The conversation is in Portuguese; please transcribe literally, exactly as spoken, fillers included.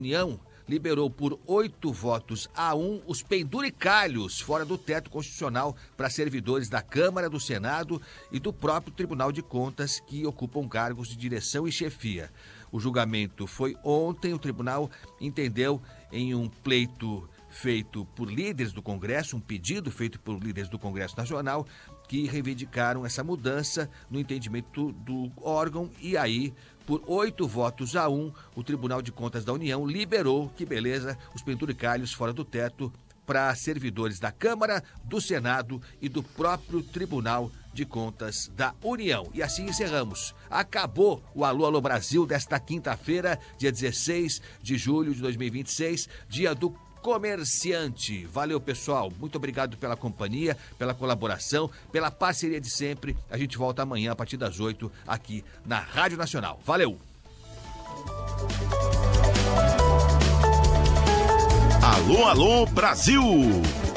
União liberou por oito votos a um os penduricalhos fora do teto constitucional para servidores da Câmara, do Senado e do próprio Tribunal de Contas que ocupam cargos de direção e chefia. O julgamento foi ontem. O tribunal entendeu em um pleito feito por líderes do Congresso, um pedido feito por líderes do Congresso Nacional, que reivindicaram essa mudança no entendimento do órgão e aí, por oito votos a um, o Tribunal de Contas da União liberou, que beleza, os penduricalhos fora do teto para servidores da Câmara, do Senado e do próprio Tribunal de Contas da União. E assim encerramos. Acabou o Alô, Alô Brasil desta quinta-feira, dia dezesseis de julho de dois mil e vinte e seis, dia do comerciante. Valeu, pessoal. Muito obrigado pela companhia, pela colaboração, pela parceria de sempre. A gente volta amanhã a partir das oito aqui na Rádio Nacional. Valeu! Alô, alô, Brasil!